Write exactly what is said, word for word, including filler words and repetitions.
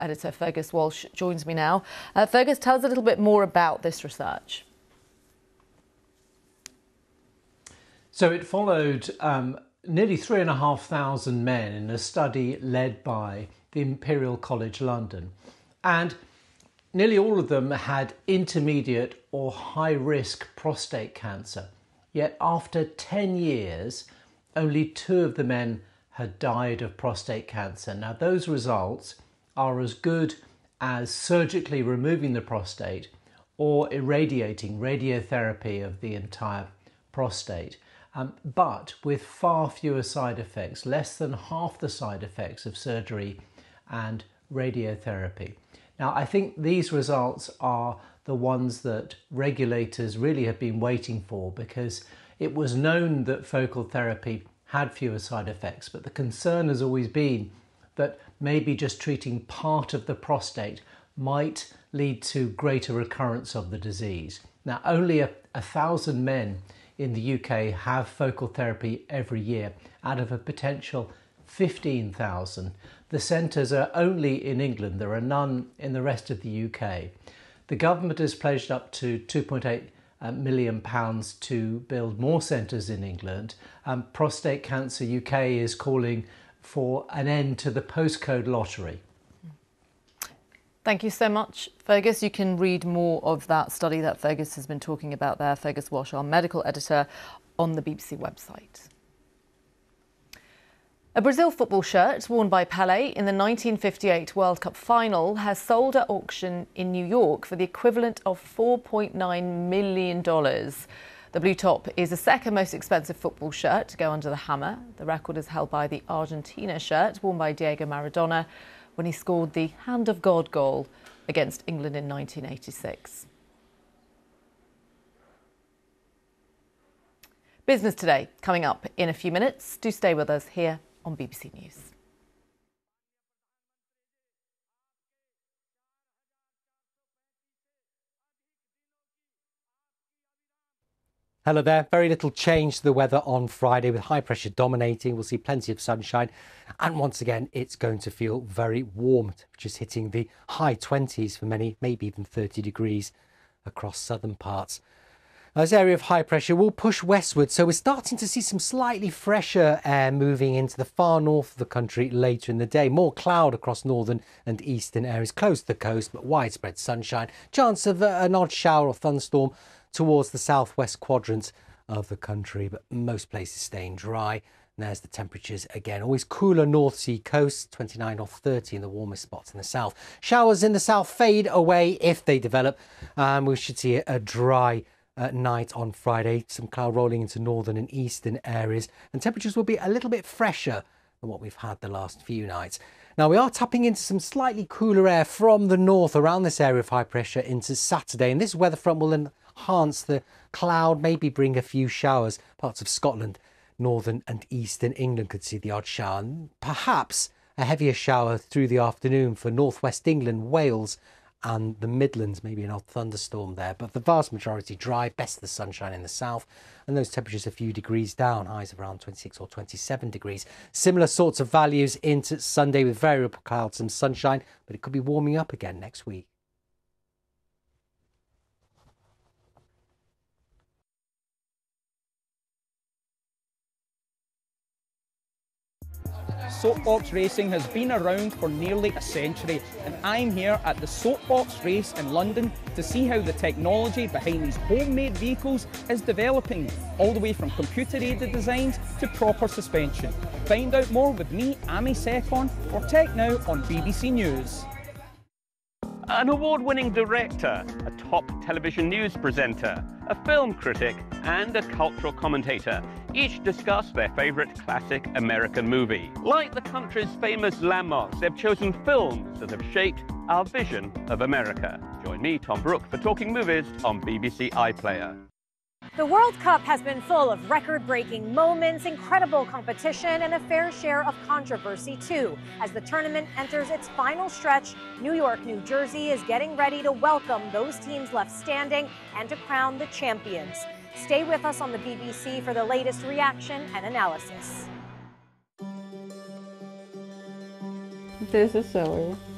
editor Fergus Walsh joins me now. Uh, Fergus, tell us a little bit more about this research. So it followed um, nearly three and a half thousand men in a study led by the Imperial College London, and nearly all of them had intermediate or high risk prostate cancer. Yet after ten years, only two of the men had died of prostate cancer. Now those results are as good as surgically removing the prostate or irradiating radiotherapy of the entire prostate, um, but with far fewer side effects, less than half the side effects of surgery and radiotherapy. Now I think these results are the ones that regulators really have been waiting for, because it was known that focal therapy had fewer side effects, but the concern has always been that maybe just treating part of the prostate might lead to greater recurrence of the disease. Now, only a, a thousand men in the U K have focal therapy every year out of a potential fifteen thousand. The centres are only in England. There are none in the rest of the U K. The government has pledged up to two point eight Uh, million pounds to build more centres in England. Um, Prostate Cancer U K is calling for an end to the postcode lottery. Thank you so much, Fergus. You can read more of that study that Fergus has been talking about there, Fergus Walsh, our medical editor, on the B B C website. A Brazil football shirt worn by Pelé in the nineteen fifty-eight World Cup final has sold at auction in New York for the equivalent of four point nine million dollars. The blue top is the second most expensive football shirt to go under the hammer. The record is held by the Argentina shirt worn by Diego Maradona when he scored the Hand of God goal against England in nineteen eighty-six. Business Today coming up in a few minutes. Do stay with us here on B B C News. Hello there. Very little change to the weather on Friday, with high pressure dominating. We'll see plenty of sunshine, and once again it's going to feel very warm, just hitting the high twenties for many, maybe even thirty degrees across southern parts. This area of high pressure will push westward, so we're starting to see some slightly fresher air moving into the far north of the country later in the day. More cloud across northern and eastern areas close to the coast, but widespread sunshine. Chance of an odd shower or thunderstorm towards the southwest quadrant of the country, but most places staying dry. And there's the temperatures again. Always cooler North Sea coast, twenty-nine or thirty in the warmest spots in the south. Showers in the south fade away if they develop, and we should see a dry at night on Friday. Some cloud rolling into northern and eastern areas, and temperatures will be a little bit fresher than what we've had the last few nights. Now we are tapping into some slightly cooler air from the north around this area of high pressure into Saturday, and this weather front will enhance the cloud, maybe bring a few showers. Parts of Scotland, northern and eastern England could see the odd shower, and perhaps a heavier shower through the afternoon for northwest England, Wales and the Midlands. Maybe an odd thunderstorm there, but the vast majority dry, best of the sunshine in the south, and those temperatures a few degrees down, highs of around twenty-six or twenty-seven degrees. Similar sorts of values into Sunday with variable clouds and sunshine, but it could be warming up again next week. Soapbox racing has been around for nearly a century, and I'm here at the Soapbox race in London to see how the technology behind these homemade vehicles is developing, all the way from computer-aided designs to proper suspension. Find out more with me, Amy Secon, for Tech Now on B B C News. An award-winning director, a top television news presenter, a film critic and a cultural commentator each discuss their favourite classic American movie. Like the country's famous landmarks, they've chosen films that have shaped our vision of America. Join me, Tom Brooke, for Talking Movies on B B C iPlayer. The World Cup has been full of record-breaking moments, incredible competition, and a fair share of controversy, too. As the tournament enters its final stretch, New York, New Jersey is getting ready to welcome those teams left standing and to crown the champions. Stay with us on the B B C for the latest reaction and analysis. This is Zoe.